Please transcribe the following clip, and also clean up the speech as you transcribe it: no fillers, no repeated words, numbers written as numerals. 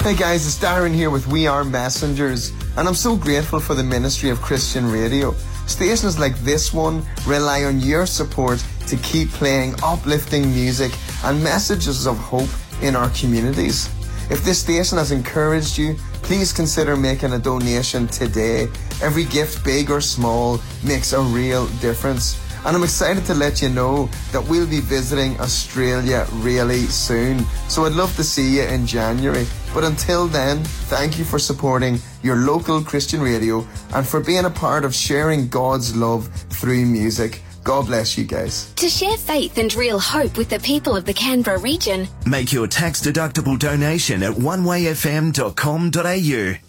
Hey guys, it's Darren here with We Are Messengers, and I'm so grateful for the ministry of Christian radio. Stations like this one rely on your support to keep playing uplifting music and messages of hope in our communities. If this station has encouraged you, please consider making a donation today. Every gift, big or small, makes a real difference. And I'm excited to let you know that we'll be visiting Australia really soon. So I'd love to see you in January. But until then, thank you for supporting your local Christian radio and for being a part of sharing God's love through music. God bless you guys. To share faith and real hope with the people of the Canberra region, make your tax-deductible donation at onewayfm.com.au.